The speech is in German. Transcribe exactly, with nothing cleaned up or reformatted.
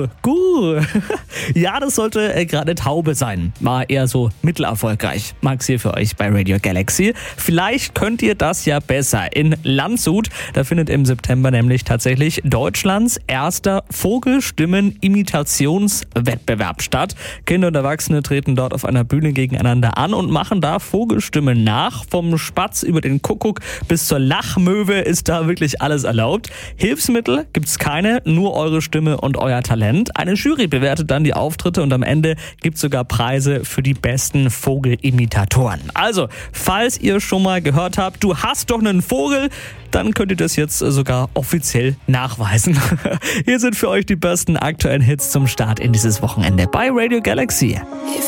Gu. Ja, das sollte äh, gerade Taube sein. War eher so mittelerfolgreich. Max hier für euch bei Radio Galaxy. Vielleicht könnt ihr das ja besser. In Landshut, da findet im September nämlich tatsächlich Deutschlands erster Vogelstimmen-Imitationswettbewerb statt. Kinder und Erwachsene treten dort auf einer Bühne gegeneinander an und machen da Vogelstimmen nach. Vom Spatz über den Kuckuck bis zur Lachmöwe ist da wirklich alles erlaubt. Hilfsmittel gibt's keine, nur eure Stimme und euer Talent. Eine Jury bewertet dann die Auftritte und am Ende gibt's sogar Preise für die besten Vogelimitatoren. Also, falls ihr schon mal gehört habt, du hast doch einen Vogel, dann könnt ihr das jetzt sogar offiziell nachweisen. Hier sind für euch die besten aktuellen Hits zum Start in dieses Wochenende bei Radio Galaxy.